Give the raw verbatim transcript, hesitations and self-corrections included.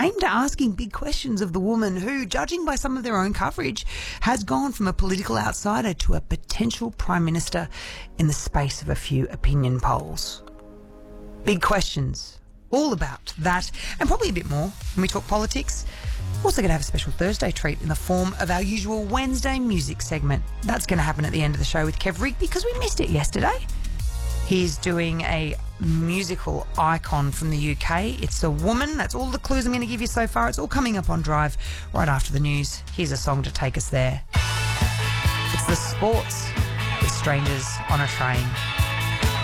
came to asking big questions of the woman who, judging by some of their own coverage, has gone from a political outsider to a potential Prime Minister in the space of a few opinion polls. Big questions, all about that, and probably a bit more when we talk politics. We're also going to have a special Thursday treat in the form of our usual Wednesday music segment. That's going to happen at the end of the show with Kev Rigg because we missed it yesterday. He's doing a musical icon from the U K. It's a woman. That's all the clues I'm going to give you so far. It's all coming up on Drive right after the news. Here's a song to take us there. It's The Sports with Strangers on a Train.